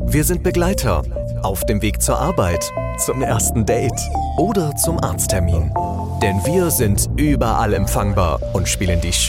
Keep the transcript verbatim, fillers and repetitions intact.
Wir sind Begleiter auf dem Weg zur Arbeit, zum ersten Date oder zum Arzttermin. Denn wir sind überall empfangbar und spielen die